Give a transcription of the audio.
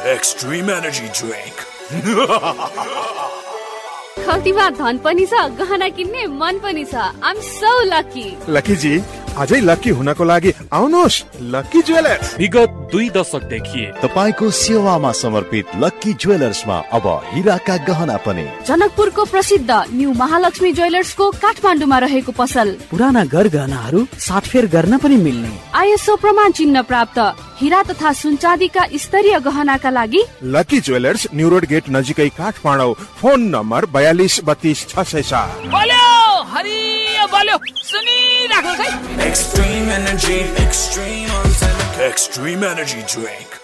Extreme Energy Drink. खल्तीमा धन पनि छ, गहना किन्ने मन पनि छ। I'm so lucky. लकी जी, अझै लकी हुनको लागि आउनुहोस् लकी ज्वेलर्स। विगत 2 दशकदेखि तपाईको सेवामा समर्पित लकी ज्वेलर्समा अब हीराका गहना पनि। जनकपुरको प्रसिद्ध न्यू महालक्ष्मी ज्वेलर्सको काठमाडौँमा रहेको पसल। पुराना गरगहनाहरू साटफेर गर्न पनि मिल्ने। ISO प्रमाण चिन्ह प्राप्त हीरा तथा सुनचाँदीका स्तरीय गहनाका लागि lucky jewellers, new road get नजिकै काठमाडौँ। फोन नम्बर 4232 बोल्यो हरियो बोल्यो सुनिराख्नुस् है। Extreme Energy, Extreme Energy Drink.